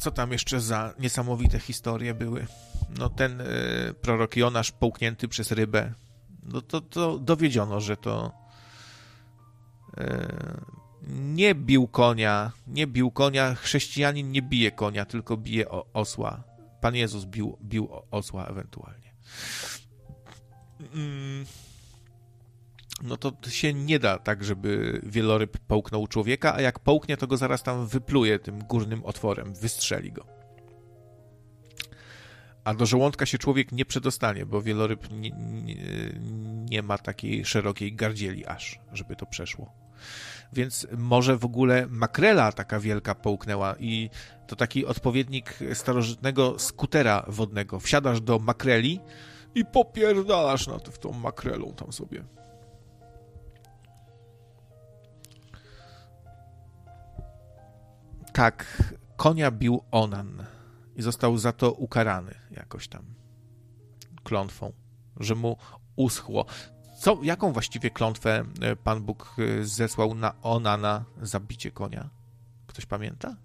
Co tam jeszcze za niesamowite historie były? No ten prorok Jonasz połknięty przez rybę. No to dowiedziono, że to nie bił konia. Chrześcijanin nie bije konia, tylko bije osła. Pan Jezus bił osła ewentualnie. No to się nie da tak, żeby wieloryb połknął człowieka, a jak połknie, to go zaraz tam wypluje tym górnym otworem, wystrzeli go. A do żołądka się człowiek nie przedostanie, bo wieloryb nie ma takiej szerokiej gardzieli aż, żeby to przeszło. Więc może w ogóle makrela taka wielka połknęła i to taki odpowiednik starożytnego skutera wodnego. Wsiadasz do makreli i popierdalasz w tą makrelą tam sobie. Tak, konia bił Onan i został za to ukarany jakoś tam klątwą, że mu uschło. Jaką właściwie klątwę Pan Bóg zesłał na Onana za bicie konia? Ktoś pamięta?